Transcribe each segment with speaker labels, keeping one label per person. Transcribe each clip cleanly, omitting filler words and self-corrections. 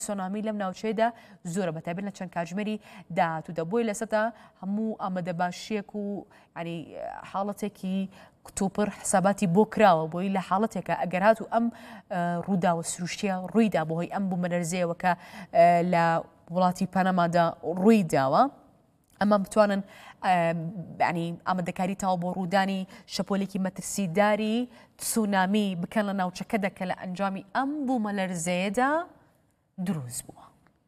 Speaker 1: سۆنامی لەم ناوچەیەدا زۆرە بەتایبەت لە چەند کاتژمێری داهاتوودا بۆی لەسەردا هەموو ئامادەباشیەک و ینی حاڵەتێکی کتۆپڕ حساباتی بۆ کراوە بۆی لە حاڵەتێکە ئەگەر هاتوو ئەم ڕووداوە سروشتیە ڕوویدا بەهۆی ئەم بوومەلەرزەیەوە کە لە وڵاتی پەنەمادا ڕووی داوە ئەمە بتوانن ینی ئامادەکاری تاوە بۆ ڕوودانی شەپۆلێکی مەترسیداری تسونامی بکەن لە ناوچەکەدا کە لە ئەنجامی ئەم بوومەلەرزەیەدا دروست بووە.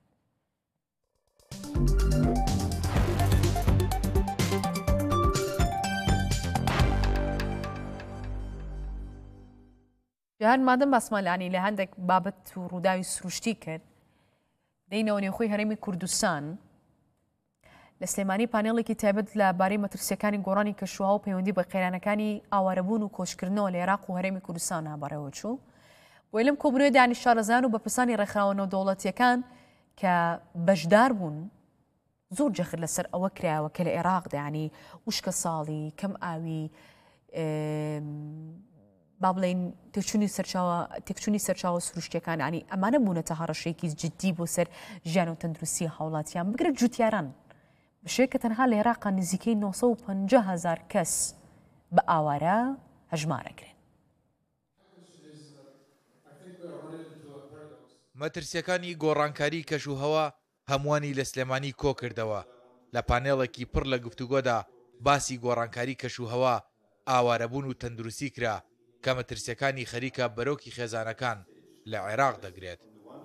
Speaker 1: جەهان مادەم باسمەلانی لە هەندێک بابەت و ڕووداوی سروشتی کرد دەینەوە نێوخۆی هەرێمی کوردستان لە سلێمانی پانێڵێکی تایبەت لەبارەی مەترسیەکانی گۆڕانی کەشوها و پەیوەندی بە قەیرانەکانی ئاوارەبوون و کۆچکردنەوە لە عێراق و هەرێمی کوردستان هابارەوە چوو بۆی لەم کۆبنەوەی دانیشتارەزان و بەپرسانی ڕێکخراوە نێودەوڵەتیەکان کە بەشدار بوون زۆر جەخت لەسەر ئەوە کرایەوە کە لە عێراقدا ینی وشکە ساڵی کەم ئاوی با بڵێن تێکچوونی سەرچاوە سروشتیەکان ینی ئەمانە بوونەتە هەڕەشەیەکی جددی بۆ سەر ژیان و تەندروستی هاوڵاتیان بگرێت جوتیاران بشەیە کە تەنها لە عێراقا نزیکەی 950,000 کەس بە ئاوارە هەژمارەکرێن.
Speaker 2: مەترسیەکانی گۆڕانکاری کەشوهەوا هەمووانی لە سلێمانی کۆ کردەوە لە پانێڵێکی پڕ لە گفتوگۆدا باسی گۆڕانکاری کەشوهەوا ئاوارەبوون و تەندروستی کرا کە مەترسیەکانی خەریکە بەرۆکی خێزانەکان لە عێراق دەگرێت.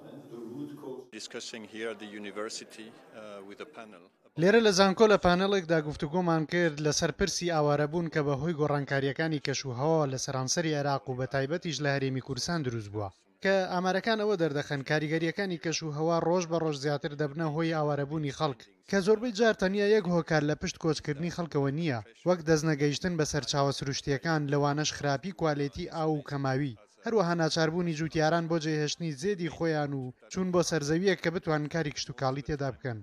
Speaker 3: لێرە لە زانکۆ لە پانێڵێکدا گفتوگۆمان کرد لەسەر پرسی ئاوارەبوون کە بەهۆی گۆڕانکاریەکانی کەشوهەوا لە سەرانسەری عێراق و بە تایبەتیش لە هەرێمی کوردستان دروست بووە کە ئامارەکان ئەوە دەردەخەن کاریگەریەکانی کەشوهەوا ڕۆژ بە ڕۆژ زیاتر دەبنە هۆی ئاوارەبوونی خەڵک کە زۆربەی جار تەنیا یەک هۆکار لە پشت کۆچکردنی خەڵکەوە نییە وەک دەستنەگەیشتن بە سەرچاوە سروشتیەکان لەوانەش خراپی کوالێتی ئاو و کەماوی هەروەها ناچاربوونی جوتیاران بۆ جێهێشتنی زێدی خۆیان و چوون بۆ سەرزەویەک کە بتوانن کاری کشتتوکاڵی تێدا بکەن.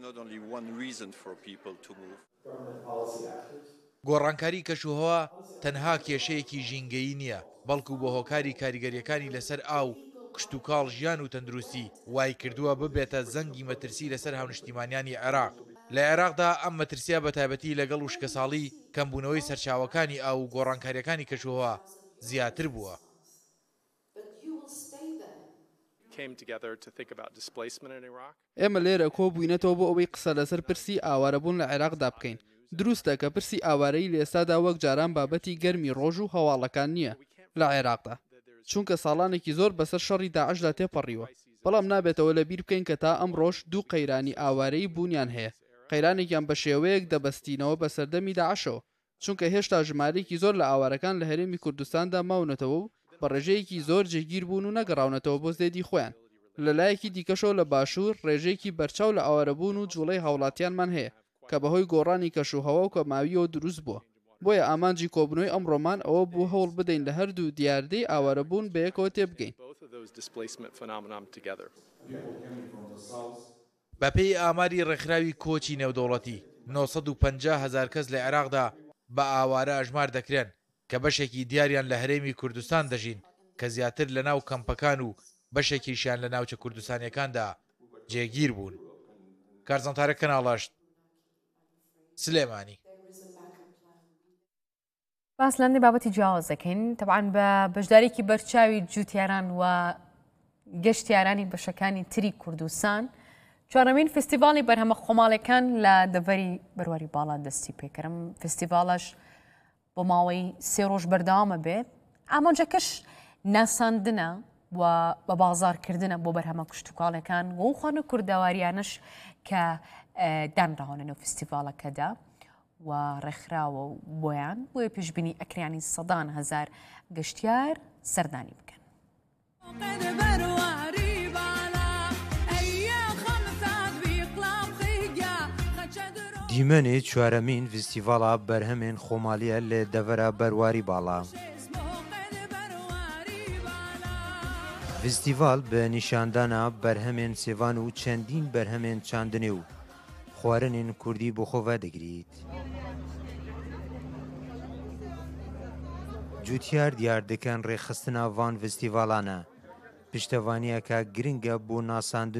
Speaker 2: گۆڕانکاری کەشوهەوا تەنها کێشەیەکی ژینگەیی نییە بەڵکو بە هۆکاری کاریگەریەکانی لەسەر ئاو کشتتوکاڵ ژیان و تەندروستی وای کردووە ببێتە زەنگی مەترسی لەسەر هاونیشتیمانیانی عێراق. لە عێراقدا ئەم مەترسیە بە تایبەتی لەگەڵ وشکە ساڵی کەمبوونەوەی سەرچاوەکانی ئاو و گۆڕانکاریەکانی کەشوهەوا زیاتر بووە.
Speaker 4: ئێمە لێرە کۆ بووینەتەوە بۆ ئەوەی قسە لەسەر پرسی ئاوارەبوون لە عێراقدا بکەین. دروستە کە پرسی ئاوارەی لە ئێستادا وەک جاران بابەتی گەرمی ڕۆژ و هەواڵەکان نییە لە عێراقدا چونکە ساڵانێکی زۆر بەسەر شەڕی داعشدا تێپەڕیوە بەڵام نابێتەوە لە بیر بکەین کە تا ئەم ڕۆژ دوو قەیرانی ئاوارەی بوونیان هەیە قەیرانێکیان بە شێوەیەک دەبەستینەوە بە سەردەمی داعشەوە چونکە هێشتا ژمارەیەکی زۆر لە ئاوارەکان لە هەرێمی کوردستاندا ماونەتەوە و بە ڕێژەیەکی زۆر جێگیر بوون و نەگەڕاونەتەوە بۆ زێدی خۆیان. لەلایەکی دیکەشەوە لە باشوور ڕێژەیەکی بەرچاو لە ئاوارەبوون و جوڵەی هاوڵاتیانمان هەیە کە بەهۆی گۆڕانی کەشوهەوا و کەماویەوە دروست بووە. بۆیە ئامانجی کۆبنەوەی ئەمڕۆمان ئەوە بوو هەوڵ بدەین لە هەردوو دیاردەی ئاوارەبوون بەیەکەوە تێبگەین.
Speaker 2: بەپێی ئاماری ڕێکخراوی کۆچی نێودەوڵەتی 950,000 کەس لە عێراقدا بە ئاوارە ئەژمار دەکرێن کە بەشێکی دیاریان لە هەرێمی کوردستان دەژین کە زیاتر لە ناو کەمپەکان و بەشێکیشیان لە ناوچە کوردستانیەکاندا جێگیر بوون. کارزانتارە کەناڵاشت سلێمانی.
Speaker 1: باس لەندی بابەتی جیاواز دەکەین تەبعاً بە بەشدارێکی بەرچاوی جوتیاران و گەشتیارانی بەشەکانی تری کوردستان چوارەمین فستیڤاڵی بەرهەمە خۆماڵیەکان لە دەڤەری بەرواری باڵا دەستی پێکردم. فستیڤاڵەش بۆ ماوەی 3 ڕۆژ بەردەوامە بێت ئامانجەکەش ناساندنە و بە بازارکردنە بۆ بەرهەمە کشتتوکاڵەکان و خوانە کورداواریانش کە دانراوەنە نێو فستیڤاڵەکەدا و ڕێکخراوە بۆیان بۆیە پێشبینی ئەکریانی سەدان هەزار گەشتیار سەردانی بکەن.
Speaker 5: دیمەنێ چوارەمین فستیڤاڵە بەرهەمێن خۆمالیە لە دەڤەرە بەرواری باڵا. فستیڤال بە نیشاندانە بەرهەمێن سێوان و چەندین بەرهەمێن چاندنێ و خواردنێن کوردی بۆ خۆڤە دەگریت. جوتیار دیار دەکەن ڕێخستنە ڤان فستیڤالانە پشتەوانیەکە گرنگە بۆ ناساندن